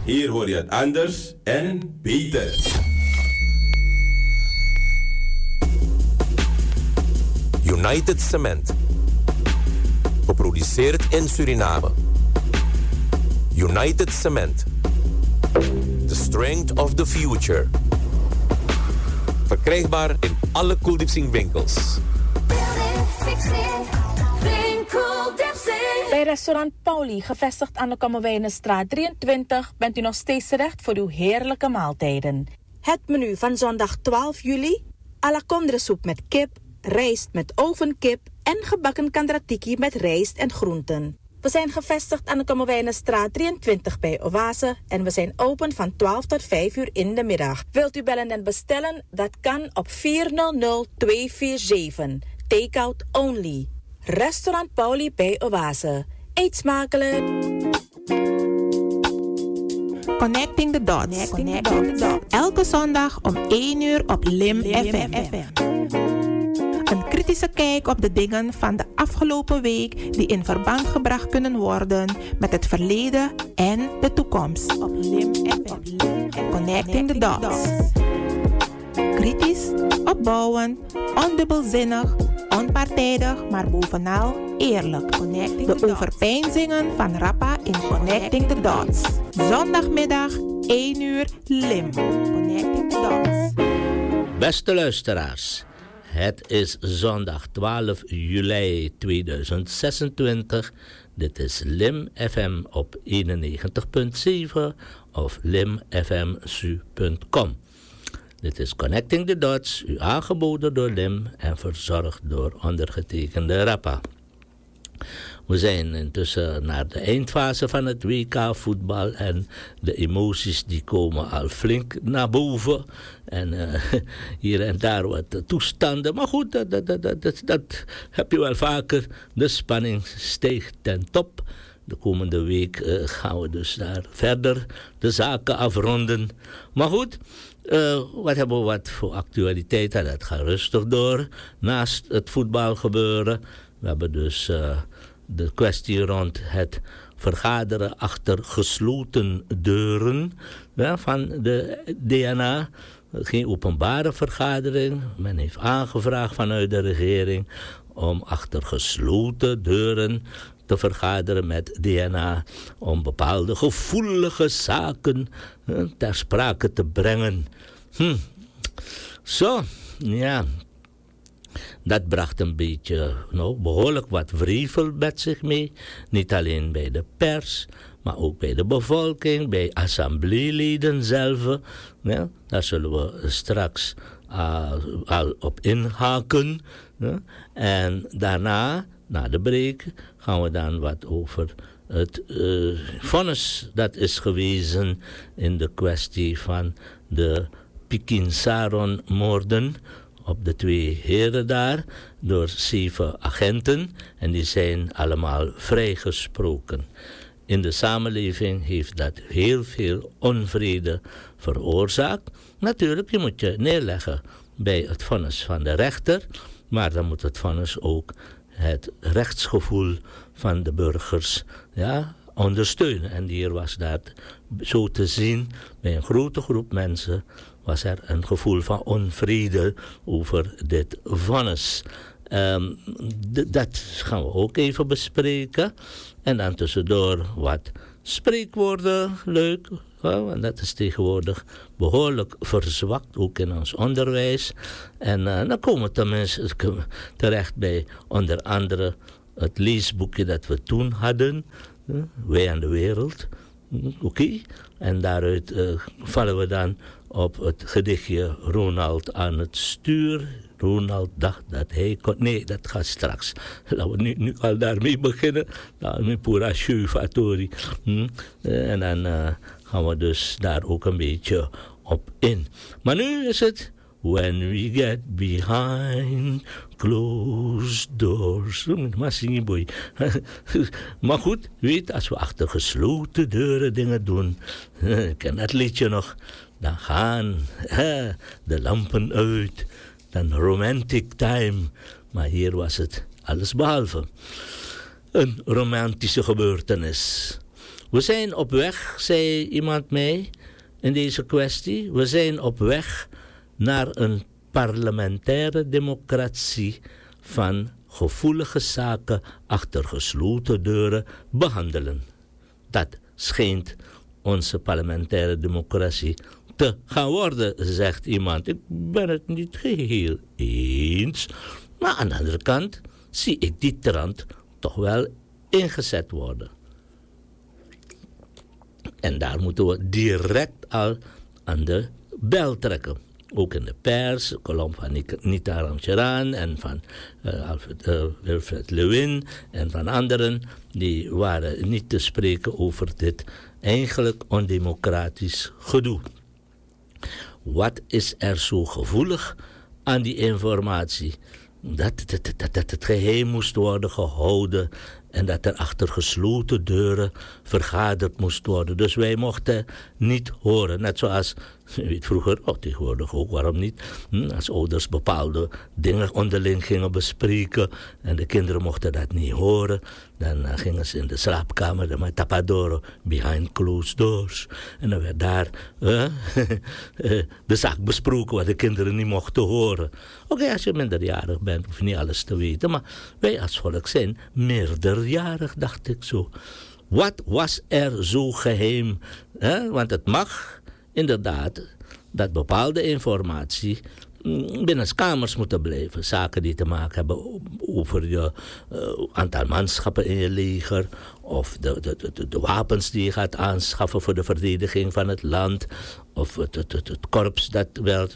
Hier hoor je het anders en beter. United Cement. Geproduceerd in Suriname. United Cement. The strength of the future. Verkrijgbaar in alle Koeldipsing winkels. Bij restaurant Pauli, gevestigd aan de Kommerwijnenstraat 23, bent u nog steeds terecht voor uw heerlijke maaltijden. Het menu van zondag 12 juli: à la kondresoep met kip, rijst met ovenkip en gebakken kandratiki met rijst en groenten. We zijn gevestigd aan de Kommerwijnenstraat 23 bij Oase en we zijn open van 12 tot 5 uur in de middag. Wilt u bellen en bestellen? Dat kan op 400-247. Takeout only. Restaurant Pauli bij Oase. Eet smakelijk. Connecting the Dots. Elke zondag om 1 uur op Lim FM. Een kritische kijk op de dingen van de afgelopen week die in verband gebracht kunnen worden met het verleden en de toekomst. Op Lim FM. Connecting the Dots. Kritisch, opbouwend, ondubbelzinnig, onpartijdig, maar bovenal eerlijk. De overpeinzingen van Rappa in Connecting the Dots. Zondagmiddag 1 uur Lim. Connecting the Dots. Beste luisteraars, het is zondag 12 juli 2026. Dit is Lim FM op 91.7 of limfmsu.com. Dit is Connecting the Dots, u aangeboden door Lim en verzorgd door ondergetekende Rappa. We zijn intussen naar de eindfase van het WK voetbal en de emoties die komen al flink naar boven. En hier en daar wat toestanden. Maar goed, dat heb je wel vaker. De spanning stijgt ten top. De komende week gaan we dus daar verder de zaken afronden. Maar goed, wat hebben we wat voor actualiteit? En dat gaat rustig door naast het voetbalgebeuren. We hebben dus de kwestie rond het vergaderen achter gesloten deuren van de DNA. Geen openbare vergadering. Men heeft aangevraagd vanuit de regering om achter gesloten deuren te vergaderen met DNA om bepaalde gevoelige zaken ter sprake te brengen. Zo, ja. Dat bracht een beetje, behoorlijk wat wrevel met zich mee. Niet alleen bij de pers, maar ook bij de bevolking, bij assembleeleden zelf. Ja, daar zullen we straks al op inhaken. Ja. En daarna, na de break, gaan we dan wat over het vonnis dat is gewezen in de kwestie van de Pikin Saron-moorden op de 2 heren daar door 7 agenten en die zijn allemaal vrijgesproken. In de samenleving heeft dat heel veel onvrede veroorzaakt. Natuurlijk, je moet je neerleggen bij het vonnis van de rechter, maar dan moet het vonnis ook het rechtsgevoel van de burgers ondersteunen. En hier was dat zo te zien bij een grote groep mensen was er een gevoel van onvrede over dit vonnis. Dat gaan we ook even bespreken. En dan tussendoor wat spreekwoorden, leuk. Want dat is tegenwoordig behoorlijk verzwakt, ook in ons onderwijs. En dan komen we tenminste terecht bij onder andere het leesboekje dat we toen hadden. Wij en de wereld. Oké. En daaruit vallen we dan op het gedichtje Ronald aan het stuur. Ronald dacht dat hij kon. Nee, dat gaat straks. Laten we nu al daarmee beginnen. Met pura chauffatorie. En dan gaan we dus daar ook een beetje op in. Maar nu is het When we get behind closed doors. Maar goed, weet, als we achter gesloten deuren dingen doen. Ik ken dat liedje nog. Dan gaan de lampen uit. Dan romantic time. Maar hier was het alles behalve een romantische gebeurtenis. We zijn op weg, zei iemand mij in deze kwestie. We zijn op weg naar een parlementaire democratie van gevoelige zaken achter gesloten deuren behandelen. Dat schijnt onze parlementaire democratie te gaan worden, zegt iemand. Ik ben het niet geheel eens. Maar aan de andere kant zie ik die trend toch wel ingezet worden. En daar moeten we direct al aan de bel trekken. Ook in de pers, een kolom van Nita Ramcharan en van Wilfred Lewin en van anderen, die waren niet te spreken over dit eigenlijk ondemocratisch gedoe. Wat is er zo gevoelig aan die informatie? Dat het geheim moest worden gehouden en dat er achter gesloten deuren vergaderd moest worden. Dus wij mochten niet horen. Net zoals, je weet vroeger, tegenwoordig ook, waarom niet? Als ouders bepaalde dingen onderling gingen bespreken en de kinderen mochten dat niet horen, dan gingen ze in de slaapkamer met tapadoro, behind closed doors. En dan werd daar de zaak besproken wat de kinderen niet mochten horen. Oké, als je minderjarig bent, hoef je niet alles te weten. Maar wij als volk zijn meerderjarig, dacht ik zo. Wat was er zo geheim? Want het mag inderdaad dat bepaalde informatie binnen kamers moeten blijven. Zaken die te maken hebben over je aantal manschappen in je leger, of de wapens die je gaat aanschaffen voor de verdediging van het land, of het korps dat wel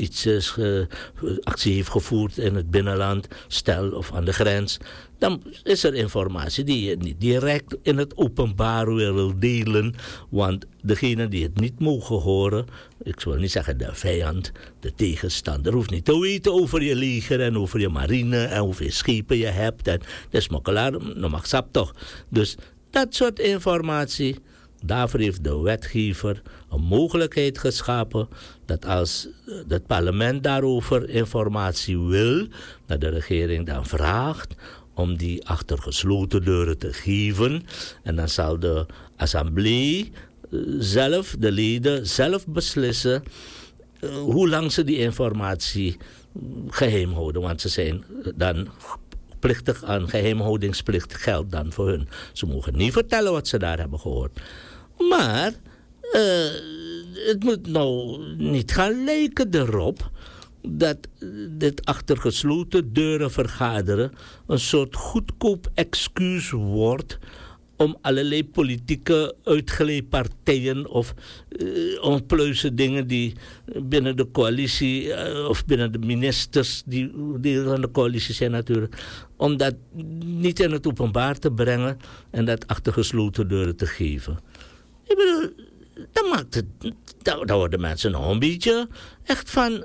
actie heeft gevoerd in het binnenland, stel of aan de grens. Dan is er informatie die je niet direct in het openbaar wil delen, want degene die het niet mogen horen, ik wil niet zeggen de vijand, de tegenstander, hoeft niet te weten over je leger en over je marine en hoeveel schepen je hebt en de smokkelaar, dat mag sap toch. Dus dat soort informatie, daarvoor heeft de wetgever een mogelijkheid geschapen dat als het parlement daarover informatie wil, dat de regering dan vraagt om die achter gesloten deuren te geven. En dan zal de assemblee zelf, de leden zelf beslissen hoe lang ze die informatie geheim houden. Want ze zijn dan plichtig aan geheimhoudingsplicht, geldt dan voor hun. Ze mogen niet vertellen wat ze daar hebben gehoord. Maar het moet nou niet gaan lijken erop dat dit achter gesloten deuren vergaderen een soort goedkoop excuus wordt om allerlei politieke uitgeleepartijen of onpluizen dingen die binnen de coalitie of binnen de ministers die deel van de coalitie zijn natuurlijk, om dat niet in het openbaar te brengen en dat achter gesloten deuren te geven. Ik bedoel, dan maakt het, dan worden mensen nog een beetje echt van,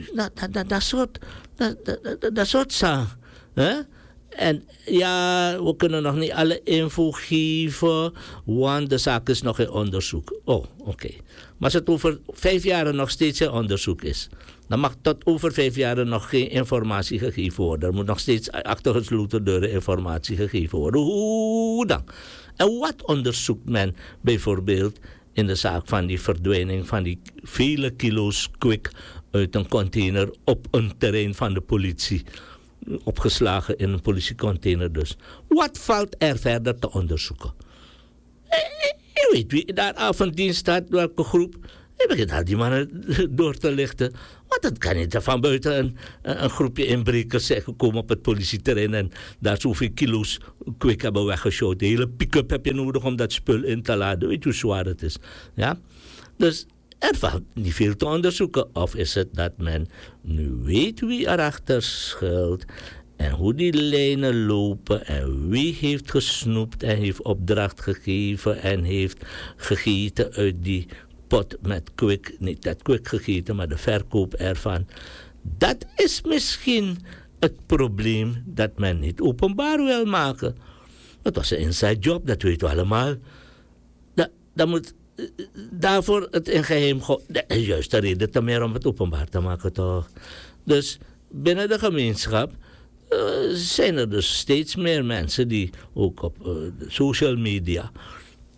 dat soort zaak. En ja, we kunnen nog niet alle info geven, want de zaak is nog in onderzoek. Oh, oké. Maar als het over 5 jaar nog steeds in onderzoek is, dan mag tot over 5 jaar nog geen informatie gegeven worden. Er moet nog steeds achter gesloten deuren informatie gegeven worden. Hoe dan? En wat onderzoekt men bijvoorbeeld in de zaak van die verdwijning van die vele kilo's kwik uit een container op een terrein van de politie? Opgeslagen in een politiecontainer dus. Wat valt er verder te onderzoeken? Je weet wie daar avonddienst staat, welke groep. Je begint al die mannen door te lichten. Want dat kan niet van buiten een groepje inbrekers zijn gekomen op het politieterrein en daar zoveel kilo's kwik hebben weggeschoten. De hele pick-up heb je nodig om dat spul in te laden. Weet je hoe zwaar het is? Ja? Dus er valt niet veel te onderzoeken. Of is het dat men nu weet wie erachter schuilt en hoe die lijnen lopen en wie heeft gesnoept en heeft opdracht gegeven en heeft gegeten uit die pot met kwik. Niet dat kwik gegeten, maar de verkoop ervan. Dat is misschien het probleem dat men niet openbaar wil maken. Het was een inside job, dat weten we allemaal. Dat moet daarvoor het in geheim. Juist de reden te meer om het openbaar te maken, toch? Dus binnen de gemeenschap zijn er dus steeds meer mensen die ook op social media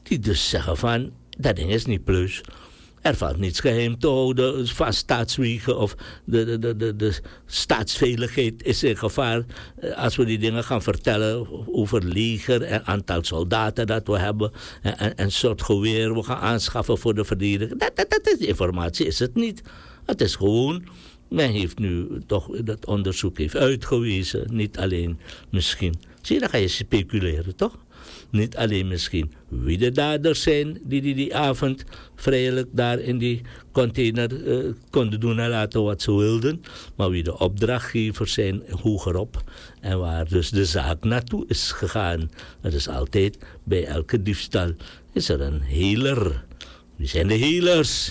die dus zeggen van, dat ding is niet plus. Er valt niets geheim te houden van staatswegen of de staatsveiligheid is in gevaar. Als we die dingen gaan vertellen over leger en aantal soldaten dat we hebben en een soort geweer we gaan aanschaffen voor de verdediging. Dat is informatie, is het niet. Het is gewoon, men heeft nu toch, dat onderzoek heeft uitgewezen, niet alleen misschien. Zie je, dan ga je speculeren, toch? Niet alleen misschien wie de daders zijn die avond vrijelijk daar in die container konden doen en laten wat ze wilden. Maar wie de opdrachtgevers zijn hogerop en waar dus de zaak naartoe is gegaan. Dat is altijd bij elke diefstal is er een heler. Wie zijn de helers?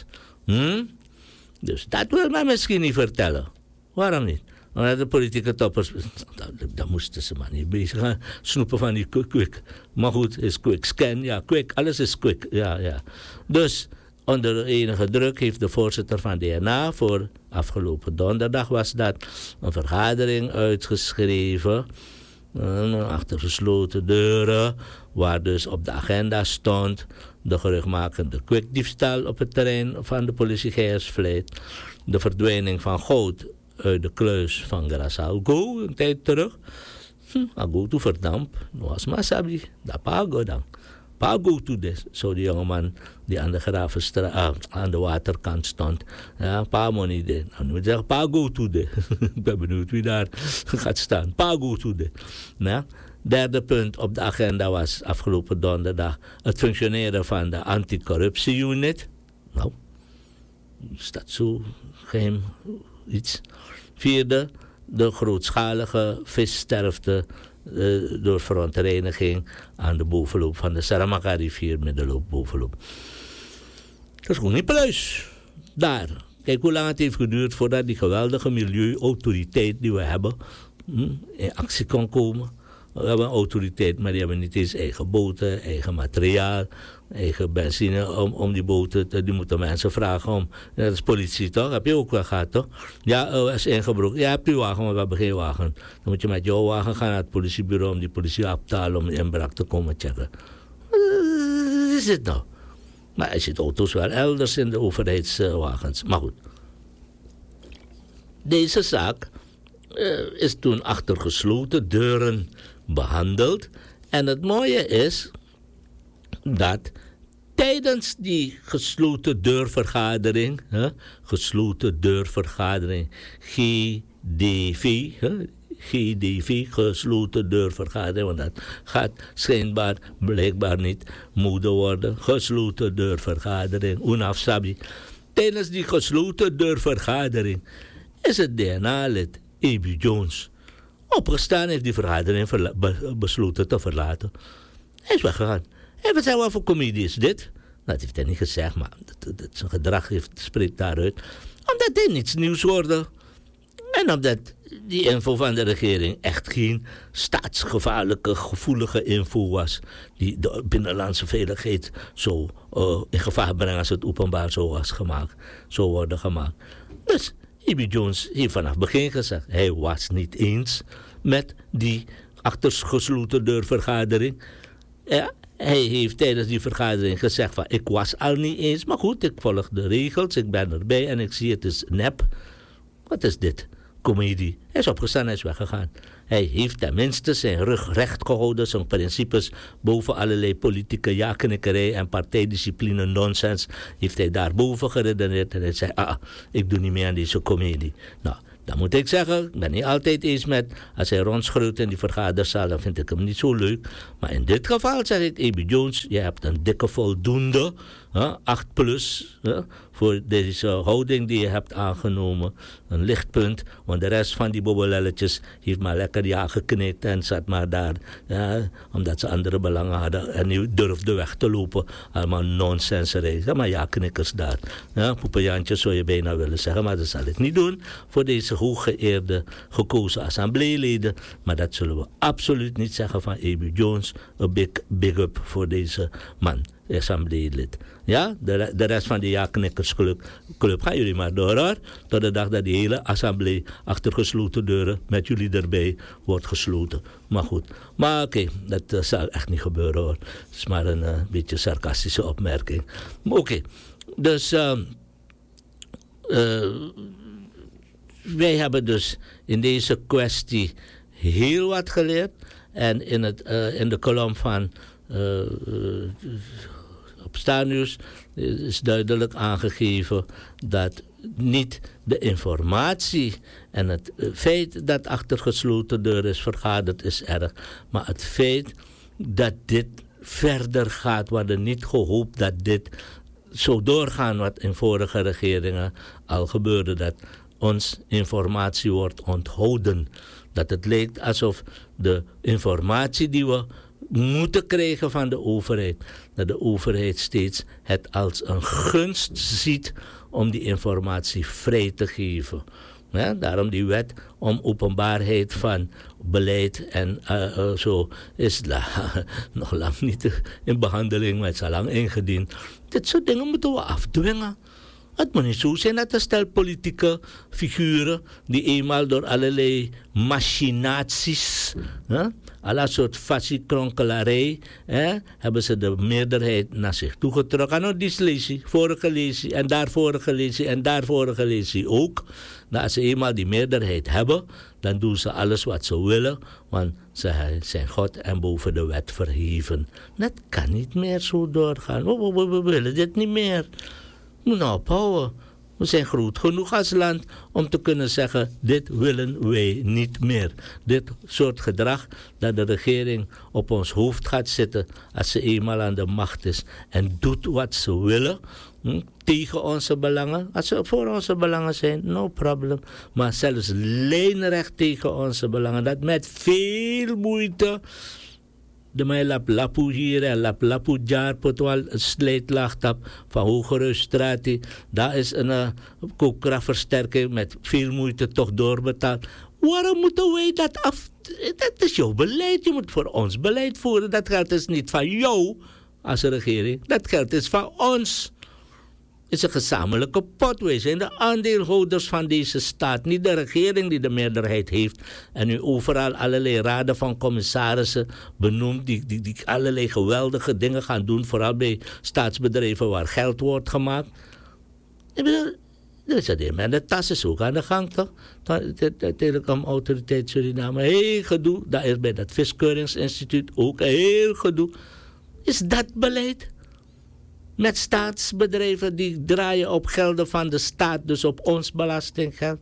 Dus dat wil men misschien niet vertellen. Waarom niet? Maar de politieke toppers, daar moesten ze maar niet bezig gaan snoepen van die quick. Maar goed, is quick scan, ja, quick, alles is quick, ja. Dus onder enige druk heeft de voorzitter van DNA voor afgelopen donderdag was dat een vergadering uitgeschreven, achter gesloten deuren, waar dus op de agenda stond de geruchtmakende quick-diefstal op het terrein van de politie Geijersvleit, de verdwijning van goud uit de kluis van Grasalgo een tijd terug. Ago to verdamp, was masabi, dat pago dan. Pago to des, zo die jongeman die aan de Gravenstraat, aan de waterkant stond. Ja, Pamo niet de. Nou, moet zeggen, Pago to de. Ik ben benieuwd wie daar gaat staan. Pago to de. Ja. Derde punt op de agenda was afgelopen donderdag het functioneren van de anticorruptie-unit. Nou, is dat zo geheim iets? Vierde, de grootschalige vissterfte door verontreiniging aan de bovenloop van de Saramaka-rivier middenloop bovenloop. Dat is gewoon niet pluis. Daar. Kijk hoe lang het heeft geduurd voordat die geweldige milieuautoriteit die we hebben in actie kon komen. We hebben een autoriteit, maar die hebben niet eens eigen boten, eigen materiaal, eigen benzine om die boten die moeten mensen vragen om. Dat is politie toch? Heb je ook wel gehad toch? Ja, is ingebroken. Ja, heb je wagen, maar we hebben geen wagen. Dan moet je met jouw wagen gaan naar het politiebureau om die politie af te halen om de inbraak te komen checken. Wat is dit nou? Maar je ziet auto's wel elders in de overheidswagens. Maar goed. Deze zaak is toen achter gesloten deuren behandeld. En het mooie is dat tijdens die gesloten deurvergadering, GDV, gesloten deurvergadering, want dat gaat schijnbaar blijkbaar niet moeten worden. Gesloten deurvergadering, unafsabi. Tijdens die gesloten deurvergadering is het DNA-lid E.B. Jones opgestaan, heeft die vergadering besloten te verlaten. Hij is weggegaan. En wat zijn we voor comedie is dit? Dat heeft hij niet gezegd, maar zijn gedrag spreekt daaruit. Omdat hij niets nieuws hoorde. En omdat die info van de regering echt geen staatsgevaarlijke, gevoelige info was. Die de binnenlandse veiligheid zo in gevaar brengt als het openbaar zo worden gemaakt. Dus E.B. Jones heeft vanaf het begin gezegd, hij was niet eens met die achtergesloten deurvergadering. Ja, hij heeft tijdens die vergadering gezegd van, ik was al niet eens, maar goed, ik volg de regels, ik ben erbij en ik zie het is nep. Wat is dit? Comedie. Hij is opgestaan, hij is weggegaan. Hij heeft tenminste zijn rug recht gehouden, zijn principes boven allerlei politieke ja-knikkerij en partijdiscipline nonsens. Heeft hij daarboven geredeneerd en hij zei, ik doe niet meer aan deze comedie. Nou, dan moet ik zeggen, ik ben niet altijd eens met, als hij rondschreeuwt in die vergaderzaal, dan vind ik hem niet zo leuk. Maar in dit geval zeg ik, E.B. Jones, je hebt een dikke voldoende, 8+, voor deze houding die je hebt aangenomen. Een lichtpunt, want de rest van die bobbelelletjes heeft maar lekker ja geknikt en zat maar daar. Ja, omdat ze andere belangen hadden en nu durfde weg te lopen. Allemaal nonsenserij. Ja, maar ja, knikkers daar. Ja, poepenjantjes zou je bijna willen zeggen, maar dat zal ik niet doen voor deze hooggeëerde gekozen assembleeleden. Maar dat zullen we absoluut niet zeggen van E.B. Jones. Een big up voor deze man. assembleelid. Ja, de rest van de ja-knikkersclub gaan jullie maar door hoor. Tot de dag dat die hele assemblee achter gesloten deuren met jullie erbij wordt gesloten. Maar goed, maar oké, dat zal echt niet gebeuren hoor. Het is maar een beetje sarcastische opmerking. Oké, dus wij hebben dus in deze kwestie heel wat geleerd. En in de kolom van op Starnieuws is duidelijk aangegeven dat niet de informatie en het feit dat achter gesloten deuren is vergaderd is erg. Maar het feit dat dit verder gaat, we hadden niet gehoopt dat dit zou doorgaan wat in vorige regeringen al gebeurde. Dat ons informatie wordt onthouden. Dat het lijkt alsof de informatie die we moeten krijgen van de overheid, dat de overheid steeds het als een gunst ziet om die informatie vrij te geven. Ja, daarom die wet om openbaarheid van beleid en zo is nog lang niet in behandeling, maar het is al lang ingediend. Dit soort dingen moeten we afdwingen. Het moet niet zo zijn dat een stel politieke figuren die eenmaal door allerlei machinaties, allerlei soort fasciekronkelarij, hebben ze de meerderheid naar zich toegetrokken. Nou, die lees vorige lees en daar vorige lees en daar vorige lees ook. Nou, als ze eenmaal die meerderheid hebben, dan doen ze alles wat ze willen, want ze zijn God en boven de wet verheven. Dat kan niet meer zo doorgaan. We willen dit niet meer. We moeten ophouden. We zijn groot genoeg als land om te kunnen zeggen, dit willen wij niet meer. Dit soort gedrag dat de regering op ons hoofd gaat zitten als ze eenmaal aan de macht is en doet wat ze willen tegen onze belangen. Als ze voor onze belangen zijn, no problem. Maar zelfs lijnrecht tegen onze belangen, dat met veel moeite de mij lapu hier en lapu jaar potwal slijtlagtap van Hogeruisstraat. Daar is een koopkrachtversterking met veel moeite toch doorbetaald. Waarom moeten wij dat af? Dat is jouw beleid. Je moet voor ons beleid voeren. Dat geld is niet van jou als regering. Dat geld is van ons. Het is een gezamenlijke pot. Wij zijn de aandeelhouders van deze staat. Niet de regering die de meerderheid heeft. En nu overal allerlei raden van commissarissen benoemd. Die allerlei geweldige dingen gaan doen. Vooral bij staatsbedrijven waar geld wordt gemaakt. Ik bedoel, dat is het maar de tas is ook aan de gang toch? De telecomautoriteit Suriname. Heel gedoe. Dat is bij dat Viskeuringsinstituut ook heel gedoe. Is dat beleid? Met staatsbedrijven die draaien op gelden van de staat, dus op ons belastinggeld.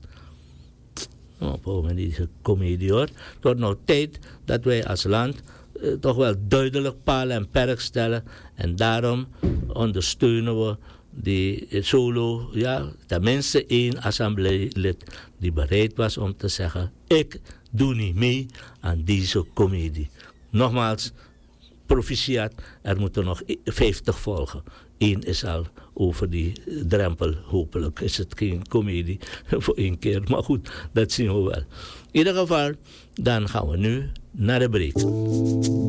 Oh, met deze comedie hoor. Het wordt nou tijd dat wij als land toch wel duidelijk palen en perk stellen. En daarom ondersteunen we die solo, ja, tenminste één assembleelid die bereid was om te zeggen, ik doe niet mee aan deze comedie. Nogmaals, proficiat, er moeten nog 50 volgen. Eén is al over die drempel. Hopelijk is het geen comedie voor één keer. Maar goed, dat zien we wel. In ieder geval, dan gaan we nu naar de break.